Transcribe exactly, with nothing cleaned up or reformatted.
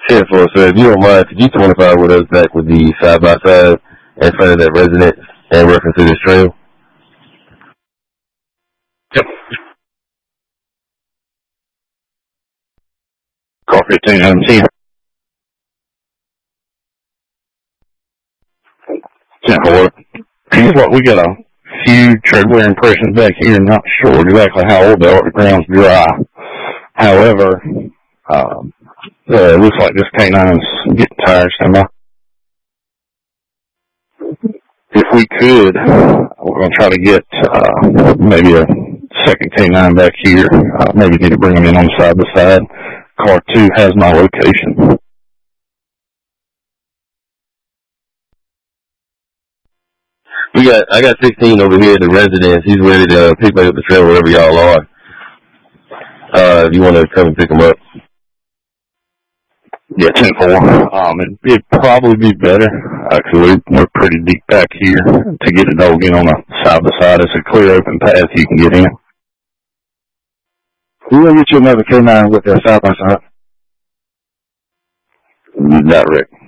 ten four, so if you don't mind, could you twenty-five with us back with the side by side in front of that residence in reference to this trail? Yep. Car fifteen item ten. ten four. Here's what we got a few tread wear impressions back here. Not sure exactly how old they are. The ground's dry. However, um, uh, it looks like this K nine's getting tired somehow. If we could, we're going to try to get uh, maybe a second K nine back here. Uh, maybe need to bring them in on side by side. Car two has my location. We got, I got sixteen over here at the residence. He's ready to pick back up the trail wherever y'all are. Uh, if you want to come and pick him up. Yeah, ten four. Um, it, it'd probably be better, actually. We're pretty deep back here to get a dog in on a side by side. It's a clear open path you can get in. We're going to get you another K nine with that side by side. That, Rick.